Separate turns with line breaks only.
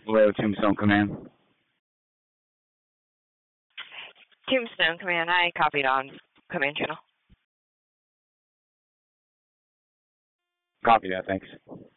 Hello, Tombstone Command.
Tombstone Command, I copied on command channel.
Copy that, thanks.